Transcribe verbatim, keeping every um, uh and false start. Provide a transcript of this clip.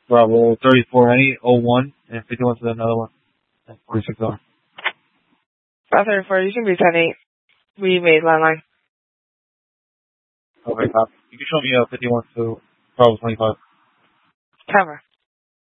Bravo thirty-four eight oh one and fifty-one to another one. And forty-six hours. Bravo thirty-four, you can be ten eight. We made landline. Okay, copy. You can show me uh, fifty-one to Bravo twenty-five. Camera.